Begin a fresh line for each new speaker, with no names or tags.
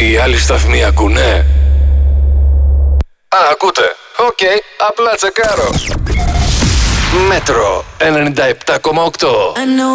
Οι άλλοι σταθμοί ακούνε? Α, ακούτε. Οκ, απλά τσεκάρω. Μέτρο 97,8.